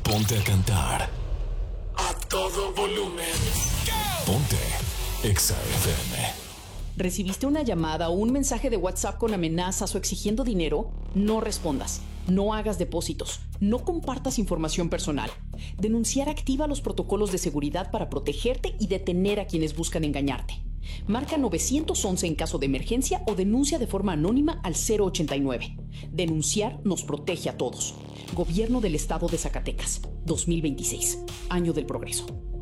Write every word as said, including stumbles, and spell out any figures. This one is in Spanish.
Ponte a cantar a todo volumen. Ponte Exa F M. ¿Recibiste una llamada o un mensaje de WhatsApp con amenazas o exigiendo dinero? No respondas. No hagas depósitos. No compartas información personal. Denunciar activa los protocolos de seguridad para protegerte y detener a quienes buscan engañarte. Marca nueve once en caso de emergencia o denuncia de forma anónima al cero ochenta y nueve. Denunciar nos protege a todos. Gobierno del Estado de Zacatecas. dos mil veintiséis. Año del Progreso.